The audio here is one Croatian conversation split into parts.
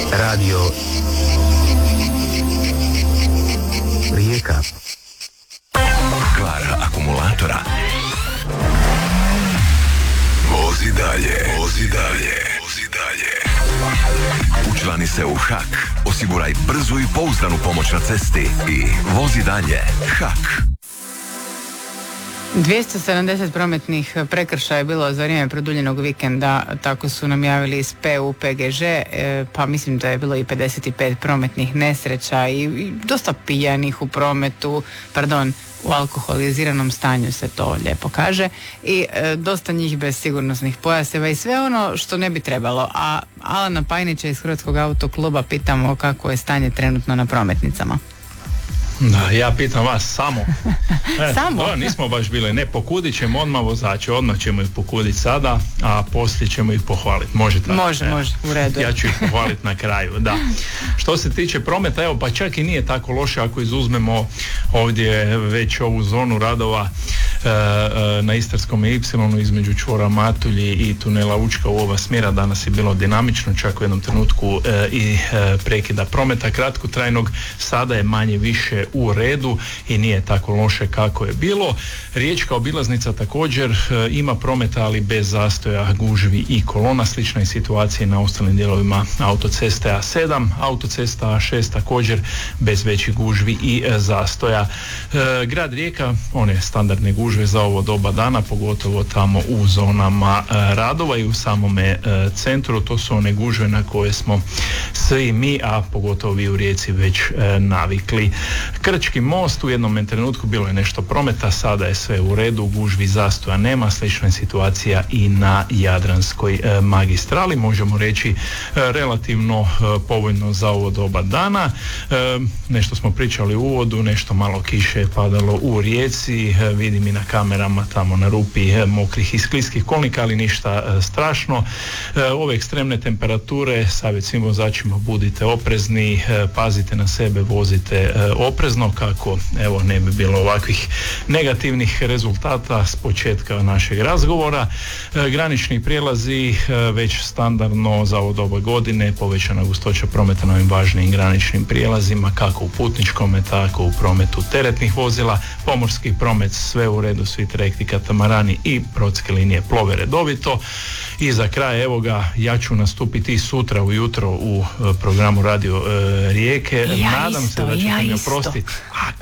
Radio Rijeka. Kvar akumulatora. Vozi dalje, vozi dalje, vozi dalje. Učlani se u HAK. Osiguraj brzu i pouzdanu pomoć na cesti i vozi dalje. HAK. 270 prometnih prekršaja je bilo za vrijeme produljenog vikenda, tako su nam javili iz PUPGŽ, pa mislim da je bilo i 55 prometnih nesreća i dosta pijanih u prometu, u alkoholiziranom stanju se to lijepo kaže, i dosta njih bez sigurnosnih pojaseva i sve ono što ne bi trebalo. A Alana Pajnića iz Hrvatskog autokluba pitamo kako je stanje trenutno na prometnicama. Da, ja pitam vas samo. Samo? Da, nismo baš bili. Ne, pokudit ćemo odmah vozače, odmah ćemo ih pokuditi sada, a poslije ćemo ih pohvaliti. Može tako? Može, u redu. Ja ću ih pohvaliti na kraju, da. Što se tiče prometa, evo, pa čak i nije tako loše ako izuzmemo ovdje već ovu zonu radova na Istarskom Y između čvora Matulji i tunela Učka u oba smjera. Danas je bilo dinamično, čak u jednom trenutku i prekida prometa kratkotrajnog. Sada je manje više u redu i nije tako loše kako je bilo. Riječka obilaznica također ima prometa, ali bez zastoja, gužvi i kolona. Slična je situacija na ostalim dijelovima autoceste A7, autocesta A6 također bez većih gužvi i zastoja. Grad Rijeka, one standardne gužve za ovo doba dana, pogotovo tamo u zonama radova i u samome centru. To su one gužve na koje smo svi mi, a pogotovo vi u Rijeci, već navikli. Krčki most, u jednom trenutku bilo je nešto prometa, sada je sve u redu, gužvi, zastoja nema. Slična je situacija i na Jadranskoj magistrali, možemo reći relativno povoljno za ovo doba dana. Nešto smo pričali u uvodu, nešto malo kiše je padalo u Rijeci, vidim i na kamerama tamo na rupi mokrih i skliskih kolnika, ali ništa strašno. Ove ekstremne temperature, savjet svim vozačima, budite oprezni, pazite na sebe, vozite oprezno kako evo ne bi bilo ovakvih negativnih rezultata s početka našeg razgovora. Granični prijelazi već standardno za ovo doba godine, povećana gustoća prometa na ovim važnijim graničnim prijelazima, kako u putničkom, tako u prometu teretnih vozila. Pomorski promet sve u redu, svi trajekti, katamarani i brodske linije plove redovito. I za kraj, evo ga, ja ću nastupiti sutra ujutro u programu Radio Rijeke. Nadam se da ćete mi oprostiti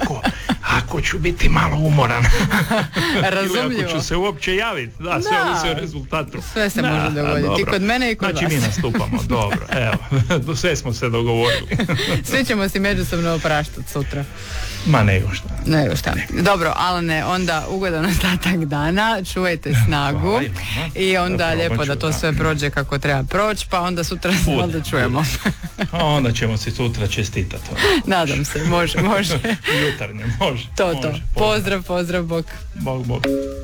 ako ću biti malo umoran. Razumljivo. Ili ako ću se uopće javiti. Da, sve ovisi o rezultatu. Sve se može dogoditi, kod mene i kod vas. Znači mi nastupamo, dobro, evo, sve smo se dogovorili. Svi ćemo si međusobno opraštati sutra. Ma nego šta. Dobro, Alane, onda ugodan ostatak dana, čuvajte snagu i onda lijepo da to sve prođe kako treba proći, pa onda sutra se onda čujemo. Onda ćemo si sutra čestitati. Nadam se, može. Jutarnje, može. To. Pozdrav, bok. Bog.